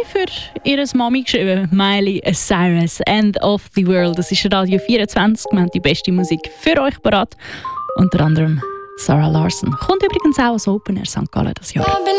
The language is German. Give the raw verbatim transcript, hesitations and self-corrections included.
für ihre Mami geschrieben. Miley Cyrus, End of the World. Das ist Radio vierundzwanzig. Wir haben die beste Musik für euch parat. Unter anderem Sarah Larson. Kommt übrigens auch aus Open Air Sankt Gallen das Jahr.